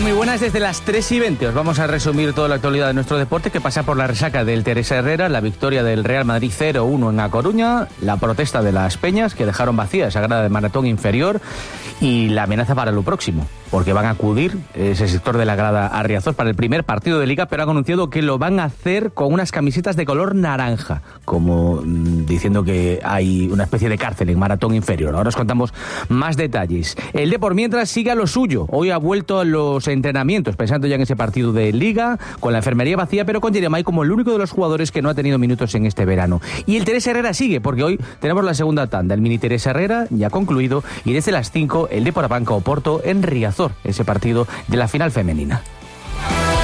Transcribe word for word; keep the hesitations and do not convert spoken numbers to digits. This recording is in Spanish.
Muy buenas, desde las tres y veinte os vamos a resumir toda la actualidad de nuestro deporte, que pasa por la resaca del Teresa Herrera, la victoria del Real Madrid cero uno en A Coruña, la protesta de las Peñas, que dejaron vacía esa grada de maratón inferior, y la amenaza para lo próximo, porque van a acudir ese sector de la grada a Riazor para el primer partido de Liga, pero han anunciado que lo van a hacer con unas camisetas de color naranja, como mmm, diciendo que hay una especie de cárcel en maratón inferior. Ahora os contamos más detalles. El Depor, mientras, sigue a lo suyo. Hoy ha vuelto a los entrenamientos, pensando ya en ese partido de Liga, con la enfermería vacía, pero con Yeremay como el único de los jugadores que no ha tenido minutos en este verano. Y el Teresa Herrera sigue, porque hoy tenemos la segunda tanda. El mini Teresa Herrera ya ha concluido, y desde las cinco el Depor Abanca Oporto en Riazor, ese partido de la final femenina.